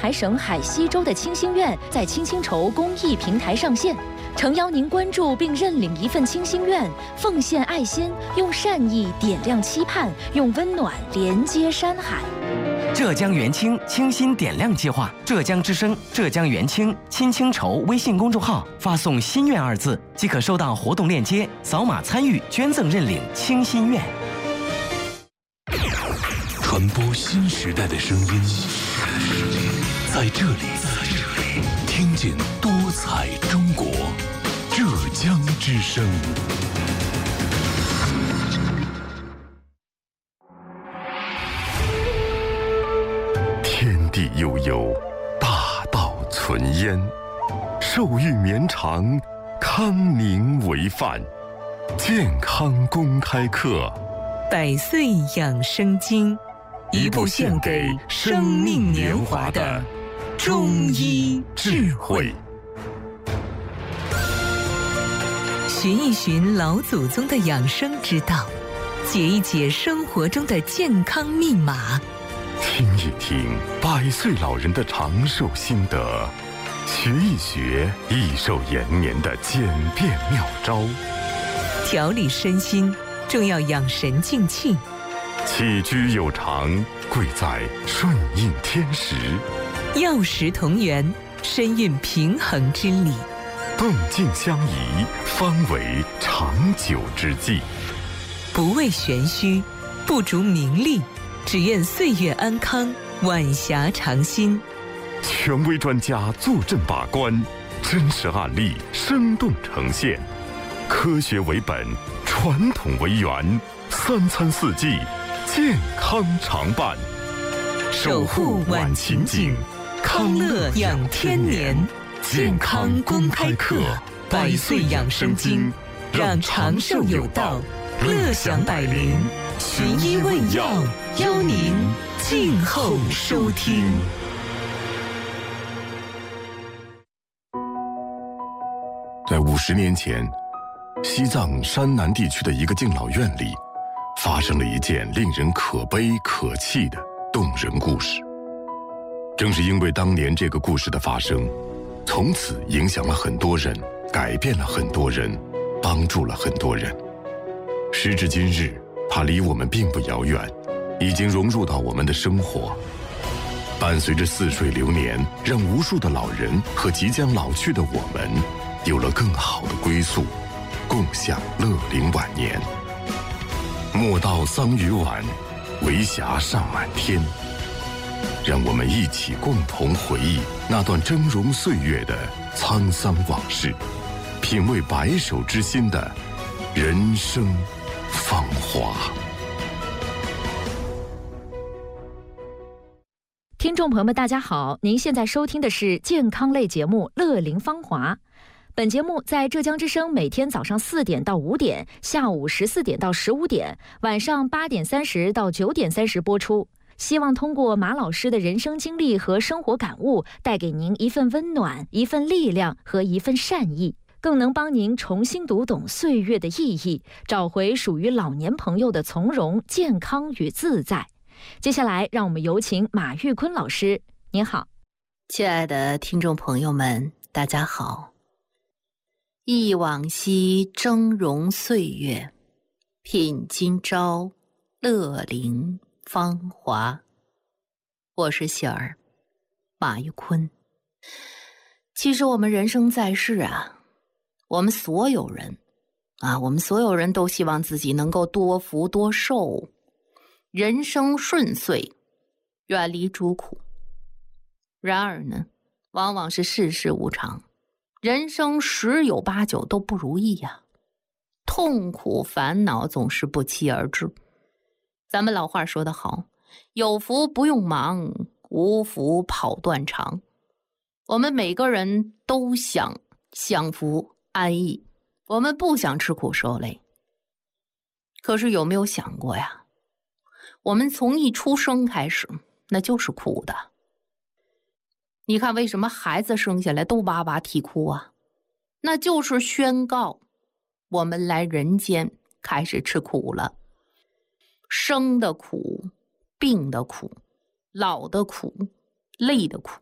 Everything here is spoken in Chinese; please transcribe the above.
海省海西州的清心院在青青筹公益平台上线，诚邀您关注并认领一份清心院，奉献爱心，用善意点亮期盼，用温暖连接山海。 浙江元清清心点亮计划，浙江之声、浙江元清青青筹微信公众号发送“心愿”2字，即可收到活动链接，扫码参与捐赠认领清心愿。 传播新时代的声音，在这里听见多彩中国，浙江之声。 天地悠悠，大道存焉，寿育绵长，康宁为范。健康公开课 100岁养生经，一部献给生命年华的中医智慧。寻一寻老祖宗的养生之道，解一解生活中的健康密码， 听一听100岁老人的长寿心得，学一学益寿延年的简便妙招。 调理身心，正要养神静气。 起居有常，贵在顺应天时。 药食同源，身运平衡之理。 动静相宜，方为长久之计。 不为玄虚，不逐名利，只愿岁月安康，晚霞长新。 权威专家坐镇把关，真实案例生动呈现，科学为本，传统为源，3餐4季，健康常伴。 守护晚晴景，康乐养天年。健康公开课，100岁养生经，让长寿有道，乐享百龄。寻医问药，邀您静候收听。 在50年前，西藏山南地区的一个敬老院里，发生了一件令人可悲可泣的动人故事。正是因为当年这个故事的发生，从此影响了很多人，改变了很多人，帮助了很多人。时至今日，它离我们并不遥远，已经融入到我们的生活，伴随着似水流年，让无数的老人和即将老去的我们有了更好的归宿，共享乐龄晚年。莫道桑榆晚，为霞尚满天。让我们一起共同回忆那段峥嵘岁月的沧桑往事，品味白首之心的人生芳华。 听众朋友们，大家好，您现在收听的是健康类节目《乐龄芳华》。本节目在浙江之声每天早上4点到5点，下午14点到15点，晚上8点30到9点30播出。希望通过马老师的人生经历和生活感悟，带给您一份温暖、一份力量和一份善意，更能帮您重新读懂岁月的意义，找回属于老年朋友的从容、健康与自在。接下来，让我们有请马玉坤老师。您好。 亲爱的听众朋友们，大家好。忆往昔峥嵘岁月，品今朝乐龄芳华。我是喜儿，马玉坤。其实我们人生在世啊，我们所有人都希望自己能够多福多寿，人生顺遂，远离诸苦。然而呢，往往是世事无常，人生10有8九都不如意呀，痛苦烦恼总是不期而至。咱们老话说得好，有福不用忙，无福跑断肠。我们每个人都想享福安逸，我们不想吃苦受累。可是有没有想过呀，我们从一出生开始那就是苦的。你看为什么孩子生下来都哇哇啼哭啊？那就是宣告我们来人间开始吃苦了。生的苦，病的苦，老的苦，累的苦，